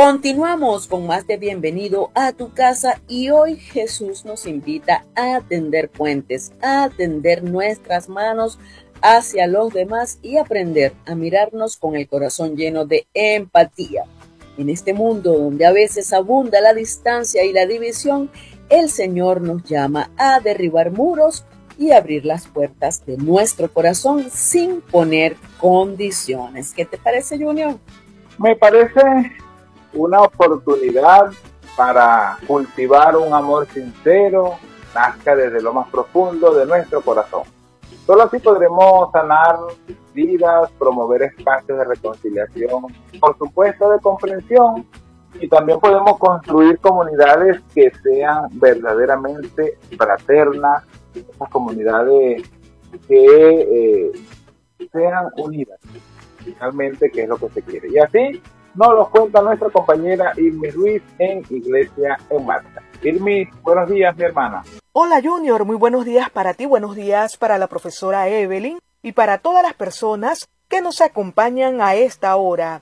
Continuamos con más de Bienvenido a tu casa y hoy Jesús nos invita a tender puentes, a tender nuestras manos hacia los demás y aprender a mirarnos con el corazón lleno de empatía. En este mundo donde a veces abunda la distancia y la división, el Señor nos llama a derribar muros y abrir las puertas de nuestro corazón sin poner condiciones. ¿Qué te parece, Junior? Me parece una oportunidad para cultivar un amor sincero, nazca desde lo más profundo de nuestro corazón. Solo así podremos sanar vidas, promover espacios de reconciliación, por supuesto de comprensión, y también podemos construir comunidades que sean verdaderamente fraternas, esas comunidades que sean unidas, finalmente, que es lo que se quiere. Y así nos lo cuenta nuestra compañera Irmi Ruiz en Iglesia en Marcha. Irmi, buenos días, mi hermana. Hola Junior, muy buenos días para ti, buenos días para la profesora Evelyn y para todas las personas que nos acompañan a esta hora.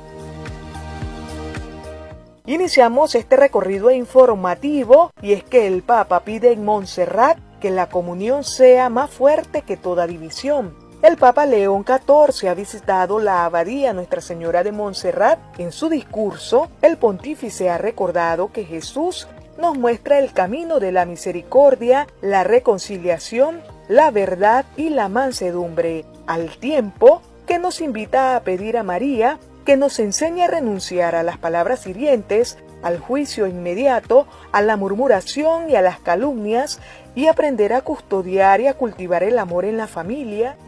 Iniciamos este recorrido informativo y es que el Papa pide en Montserrat que la comunión sea más fuerte que toda división. El Papa León XIV ha visitado la abadía Nuestra Señora de Montserrat. En su discurso, el pontífice ha recordado que Jesús nos muestra el camino de la misericordia, la reconciliación, la verdad y la mansedumbre, al tiempo que nos invita a pedir a María que nos enseñe a renunciar a las palabras hirientes, al juicio inmediato, a la murmuración y a las calumnias, y aprender a custodiar y a cultivar el amor en la familia.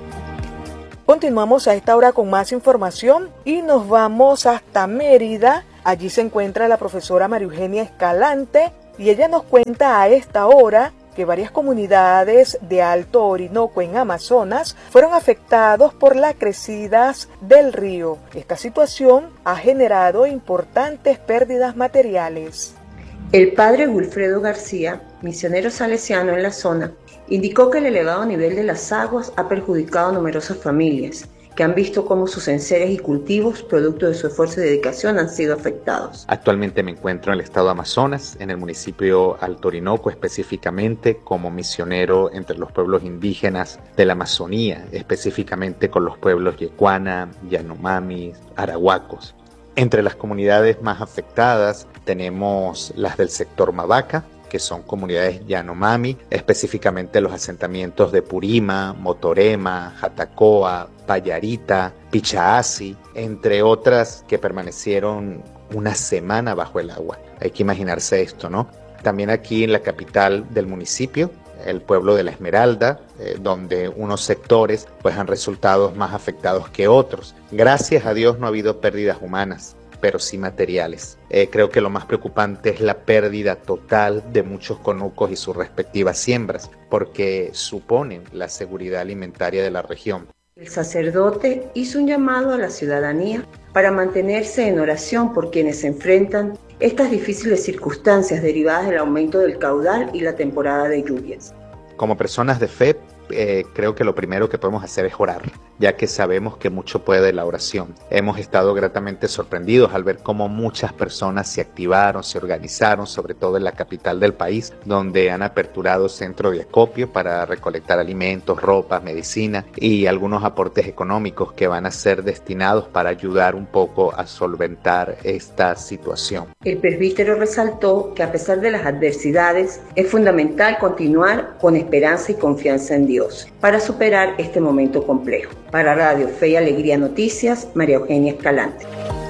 Continuamos a esta hora con más información y nos vamos hasta Mérida. Allí se encuentra la profesora María Eugenia Escalante y ella nos cuenta a esta hora que varias comunidades de Alto Orinoco en Amazonas fueron afectados por las crecidas del río. Esta situación ha generado importantes pérdidas materiales. El padre Wilfredo García, misionero salesiano en la zona, indicó que el elevado nivel de las aguas ha perjudicado a numerosas familias, que han visto cómo sus enseres y cultivos, producto de su esfuerzo y dedicación, han sido afectados. Actualmente me encuentro en el estado de Amazonas, en el municipio Alto Orinoco específicamente, como misionero entre los pueblos indígenas de la Amazonía, específicamente con los pueblos Yecuana, Yanomami, Arahuacos. Entre las comunidades más afectadas tenemos las del sector Mavaca, que son comunidades Yanomami, específicamente los asentamientos de Purima, Motorema, Jatacoa, Payarita, Pichaasi, entre otras que permanecieron una semana bajo el agua. Hay que imaginarse esto, ¿no? También aquí en la capital del municipio, el pueblo de La Esmeralda, donde unos sectores pues han resultado más afectados que otros. Gracias a Dios no ha habido pérdidas humanas, pero sí materiales. Creo que lo más preocupante es la pérdida total de muchos conucos y sus respectivas siembras, porque suponen la seguridad alimentaria de la región. El sacerdote hizo un llamado a la ciudadanía para mantenerse en oración por quienes enfrentan estas difíciles circunstancias derivadas del aumento del caudal y la temporada de lluvias. Como personas de fe, creo que lo primero que podemos hacer es orar, ya que sabemos que mucho puede la oración. Hemos estado gratamente sorprendidos al ver cómo muchas personas se activaron, se organizaron, sobre todo en la capital del país, donde han aperturado centros de acopio para recolectar alimentos, ropas, medicina y algunos aportes económicos que van a ser destinados para ayudar un poco a solventar esta situación. El presbítero resaltó que a pesar de las adversidades, es fundamental continuar con esperanza y confianza en Dios para superar este momento complejo. Para Radio Fe y Alegría Noticias, María Eugenia Escalante.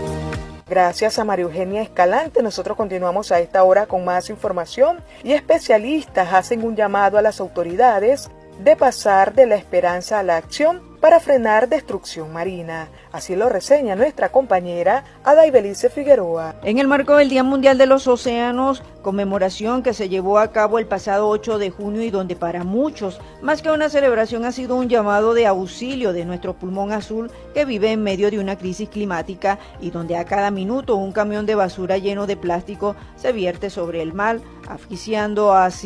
Gracias a María Eugenia Escalante. Nosotros continuamos a esta hora con más información y especialistas hacen un llamado a las autoridades de pasar de la esperanza a la acción para frenar destrucción marina. Así lo reseña nuestra compañera Adaibelice Figueroa. En el marco del Día Mundial de los Océanos, conmemoración que se llevó a cabo el pasado 8 de junio y donde para muchos, más que una celebración, ha sido un llamado de auxilio de nuestro pulmón azul que vive en medio de una crisis climática y donde a cada minuto un camión de basura lleno de plástico se vierte sobre el mar, asfixiando así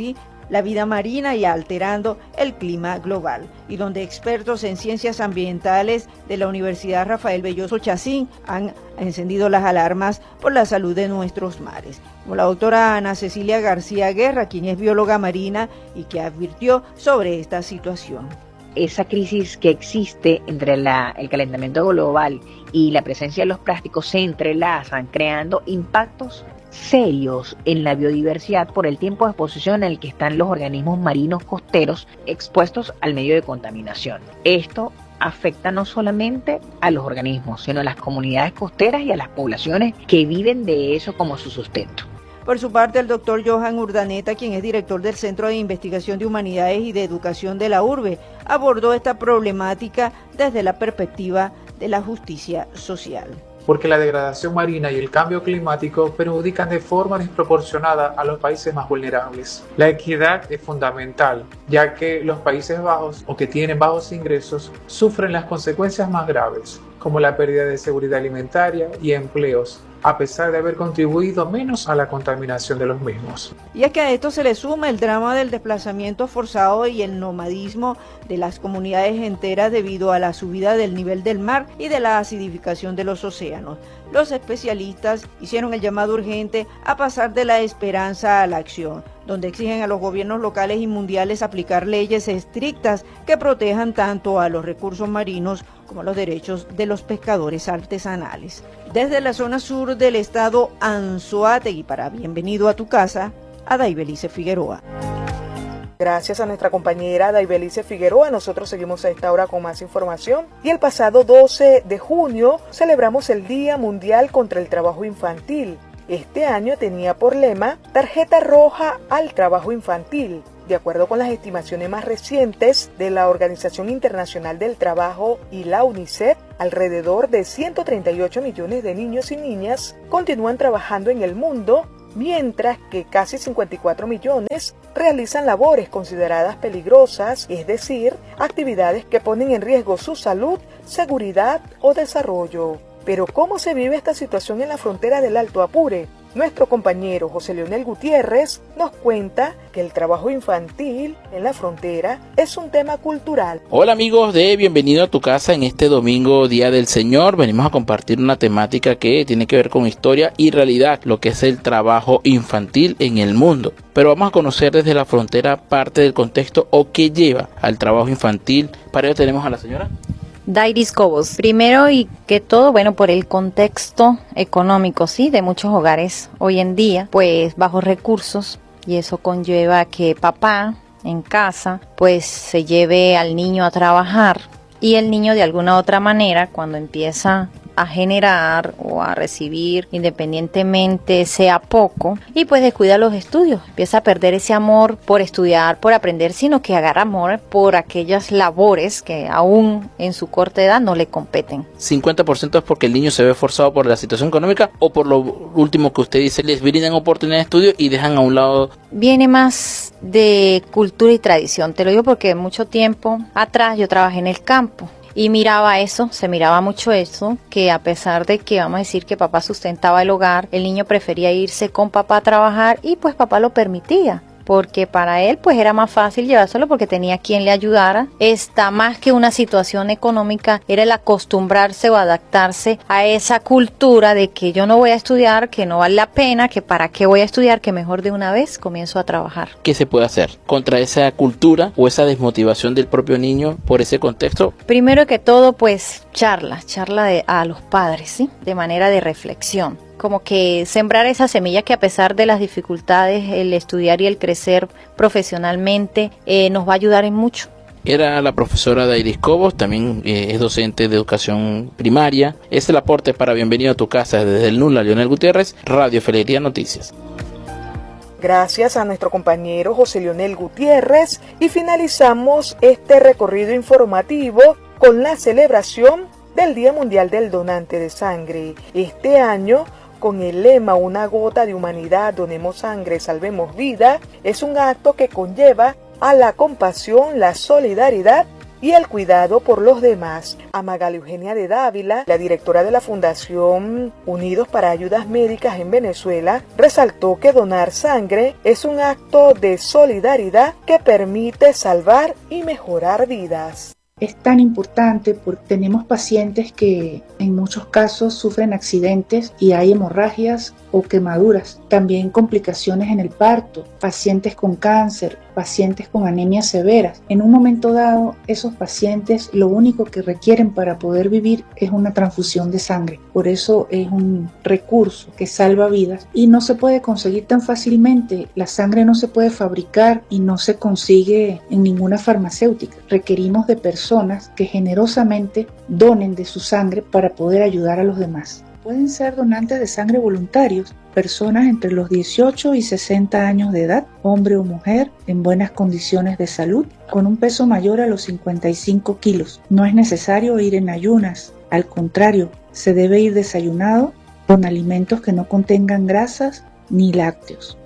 la vida marina y alterando el clima global, y donde expertos en ciencias ambientales de la Universidad Rafael Belloso Chacín han encendido las alarmas por la salud de nuestros mares, como la doctora Ana Cecilia García Guerra, quien es bióloga marina y que advirtió sobre esta situación. Esa crisis que existe entre el calentamiento global y la presencia de los plásticos se entrelazan, creando impactos serios en la biodiversidad por el tiempo de exposición en el que están los organismos marinos costeros expuestos al medio de contaminación. Esto afecta no solamente a los organismos, sino a las comunidades costeras y a las poblaciones que viven de eso como su sustento. Por su parte, el doctor Johan Urdaneta, quien es director del Centro de Investigación de Humanidades y de Educación de la URBE, abordó esta problemática desde la perspectiva de la justicia social. Porque la degradación marina y el cambio climático perjudican de forma desproporcionada a los países más vulnerables. La equidad es fundamental, ya que los Países Bajos o que tienen bajos ingresos sufren las consecuencias más graves, como la pérdida de seguridad alimentaria y empleos, a pesar de haber contribuido menos a la contaminación de los mismos. Y es que a esto se le suma el drama del desplazamiento forzado y el nomadismo de las comunidades enteras debido a la subida del nivel del mar y de la acidificación de los océanos. Los especialistas hicieron el llamado urgente a pasar de la esperanza a la acción, donde exigen a los gobiernos locales y mundiales aplicar leyes estrictas que protejan tanto a los recursos marinos como a los derechos de los pescadores artesanales. Desde la zona sur del estado Anzoátegui, para Bienvenido a tu Casa, Adaibelice Figueroa. Gracias a nuestra compañera Adaibelice Figueroa, nosotros seguimos a esta hora con más información. Y el pasado 12 de junio celebramos el Día Mundial contra el Trabajo Infantil. Este año tenía por lema Tarjeta Roja al Trabajo Infantil. De acuerdo con las estimaciones más recientes de la Organización Internacional del Trabajo y la UNICEF, alrededor de 138 millones de niños y niñas continúan trabajando en el mundo, mientras que casi 54 millones realizan labores consideradas peligrosas, es decir, actividades que ponen en riesgo su salud, seguridad o desarrollo. Pero ¿cómo se vive esta situación en la frontera del Alto Apure? Nuestro compañero José Leonel Gutiérrez nos cuenta que el trabajo infantil en la frontera es un tema cultural. Hola amigos de Bienvenido a tu Casa. En este domingo, Día del Señor, venimos a compartir una temática que tiene que ver con historia y realidad, lo que es el trabajo infantil en el mundo. Pero vamos a conocer desde la frontera parte del contexto o qué lleva al trabajo infantil. Para ello tenemos a la señora Dairis Cobos. Primero y que todo, por el contexto económico, sí, de muchos hogares hoy en día, pues bajos recursos, y eso conlleva que papá en casa, pues se lleve al niño a trabajar, y el niño de alguna u otra manera, cuando empieza a generar o a recibir, independientemente sea poco, y pues descuida los estudios, empieza a perder ese amor por estudiar, por aprender, sino que agarra amor por aquellas labores que aún en su corta edad no le competen. 50% es porque el niño se ve forzado por la situación económica o por lo último que usted dice, les brindan oportunidad de estudio y dejan a un lado. Viene más de cultura y tradición, te lo digo porque mucho tiempo atrás yo trabajé en el campo. Y se miraba mucho eso, que a pesar de que vamos a decir que papá sustentaba el hogar, el niño prefería irse con papá a trabajar y pues papá lo permitía. Porque para él pues era más fácil llevárselo porque tenía quien le ayudara. Más que una situación económica, era el acostumbrarse o adaptarse a esa cultura de que yo no voy a estudiar, que no vale la pena, que para qué voy a estudiar, que mejor de una vez comienzo a trabajar. ¿Qué se puede hacer contra esa cultura o esa desmotivación del propio niño por ese contexto? Primero que todo pues charla a los padres, ¿sí? De manera de reflexión. Como que sembrar esa semilla que a pesar de las dificultades, el estudiar y el crecer profesionalmente nos va a ayudar en mucho. Era la profesora Dairis Cobos, también es docente de educación primaria. Es el aporte para Bienvenido a tu Casa desde el NULA, Leonel Gutiérrez, Radio Felería Noticias. Gracias a nuestro compañero José Leonel Gutiérrez y finalizamos este recorrido informativo con la celebración del Día Mundial del Donante de Sangre. Este año, con el lema Una gota de humanidad, donemos sangre, salvemos vida, es un acto que conlleva a la compasión, la solidaridad y el cuidado por los demás. A Magali Eugenia de Dávila, la directora de la Fundación Unidos para Ayudas Médicas en Venezuela, resaltó que donar sangre es un acto de solidaridad que permite salvar y mejorar vidas. Es tan importante porque tenemos pacientes que en muchos casos sufren accidentes y hay hemorragias o quemaduras, también complicaciones en el parto, pacientes con cáncer, pacientes con anemias severas. En un momento dado, esos pacientes lo único que requieren para poder vivir es una transfusión de sangre. Por eso es un recurso que salva vidas y no se puede conseguir tan fácilmente. La sangre no se puede fabricar y no se consigue en ninguna farmacéutica. Requerimos de personas que generosamente donen de su sangre para poder ayudar a los demás. Pueden ser donantes de sangre voluntarios, personas entre los 18 y 60 años de edad, hombre o mujer, en buenas condiciones de salud, con un peso mayor a los 55 kilos. No es necesario ir en ayunas, al contrario, se debe ir desayunado con alimentos que no contengan grasas ni lácteos.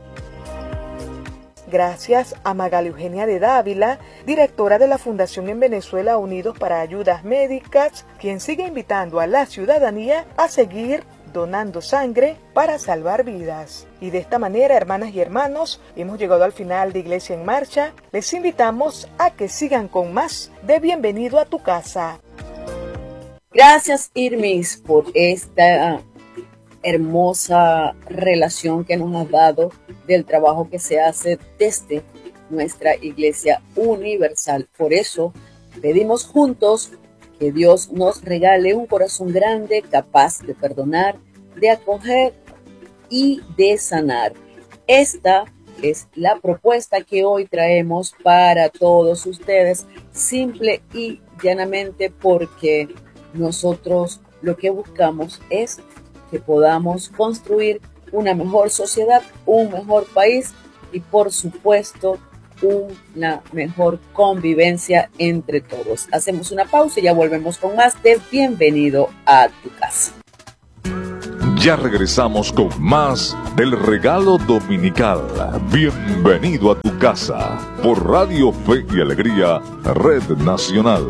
Gracias a Magali Eugenia de Dávila, directora de la Fundación en Venezuela Unidos para Ayudas Médicas, quien sigue invitando a la ciudadanía a seguir donando sangre para salvar vidas. Y de esta manera, hermanas y hermanos, hemos llegado al final de Iglesia en Marcha. Les invitamos a que sigan con más de Bienvenido a tu casa. Gracias, Irmis, por esta hermosa relación que nos has dado del trabajo que se hace desde nuestra Iglesia Universal. Por eso pedimos juntos que Dios nos regale un corazón grande, capaz de perdonar, de acoger y de sanar. Esta es la propuesta que hoy traemos para todos ustedes, simple y llanamente porque nosotros lo que buscamos es que podamos construir una mejor sociedad, un mejor país y por supuesto una mejor convivencia entre todos. Hacemos una pausa y ya volvemos con más de Bienvenido a tu casa. Ya regresamos con más del regalo dominical. Bienvenido a tu casa por Radio Fe y Alegría, Red Nacional.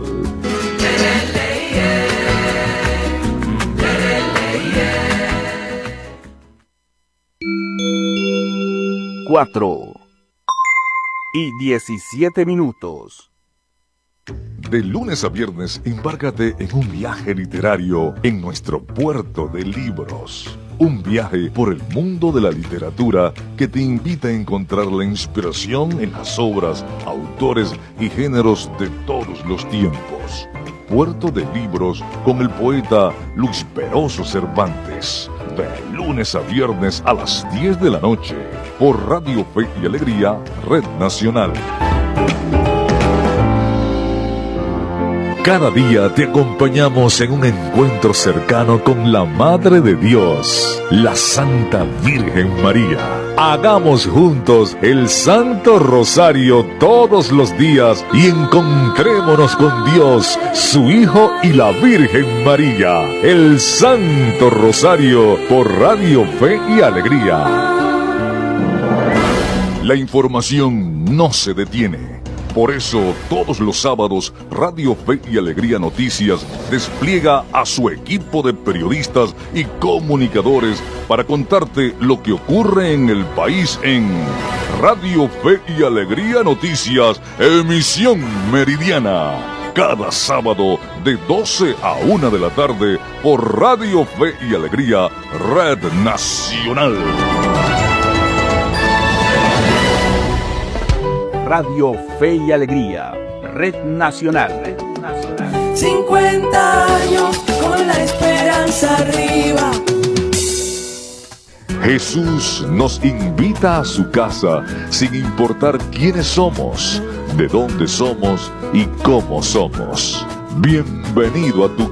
4:17. De lunes a viernes, embárcate en un viaje literario en nuestro puerto de libros. Un viaje por el mundo de la literatura que te invita a encontrar la inspiración en las obras, autores y géneros de todos los tiempos. Puerto de Libros con el poeta Luis Peroso Cervantes. De lunes a viernes a las 10 de la noche por Radio Fe y Alegría, Red Nacional. Cada día te acompañamos en un encuentro cercano con la Madre de Dios, la Santa Virgen María. Hagamos juntos el Santo Rosario todos los días y encontrémonos con Dios, su Hijo y la Virgen María. El Santo Rosario por Radio Fe y Alegría. La información no se detiene. Por eso, todos los sábados, Radio Fe y Alegría Noticias despliega a su equipo de periodistas y comunicadores para contarte lo que ocurre en el país en Radio Fe y Alegría Noticias, emisión meridiana. Cada sábado de 12 a 1 de la tarde por Radio Fe y Alegría, Red Nacional. Radio Fe y Alegría, Red Nacional. 50 años con la esperanza arriba. Jesús nos invita a su casa sin importar quiénes somos, de dónde somos y cómo somos. Bienvenido a tu